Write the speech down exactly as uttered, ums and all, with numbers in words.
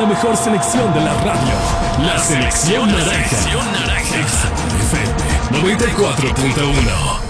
mejor selección de la radio. La Selección Naranja. Exa F M noventa y cuatro punto uno.